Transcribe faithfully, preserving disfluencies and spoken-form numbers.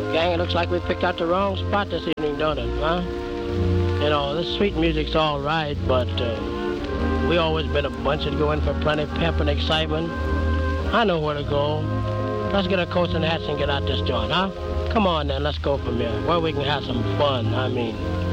Gang, it looks like we picked out the wrong spot this evening, don't it, huh? You know, this sweet music's all right, but uh, we always been a bunch that go in for plenty of pep and excitement. I know where to go. Let's get our coats and hats and get out this joint, huh? Come on then, let's go from here, where we can have some fun. I mean,